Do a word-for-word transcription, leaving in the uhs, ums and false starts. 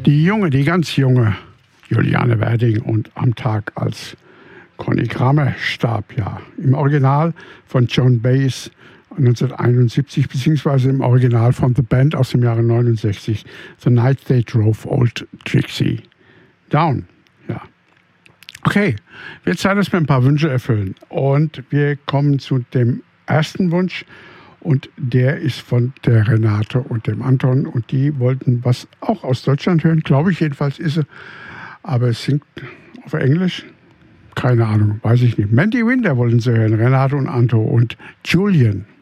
Die junge, die ganz junge Juliane Werding und am Tag, als Conny Kramer starb, ja. Im Original von Joan Baez neunzehnhunderteinundsiebzig, beziehungsweise im Original von The Band aus dem Jahre neunundsechzig, The Night They Drove Old Trixie Down. Ja. Okay, wird Zeit, dass wir ein paar Wünsche erfüllen. Und wir kommen zu dem ersten Wunsch. Und der ist von der Renate und dem Anton. Und die wollten was auch aus Deutschland hören, glaube ich jedenfalls ist sie. Aber es singt auf Englisch. Keine Ahnung, weiß ich nicht. Mandy Winter wollten sie hören, Renate und Anton und Julian.